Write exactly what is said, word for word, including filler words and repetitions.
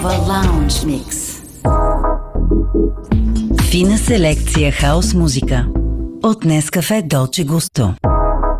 Nova Lounge Mix. Фина селекция хаос музика от Нескафе Долче Густо.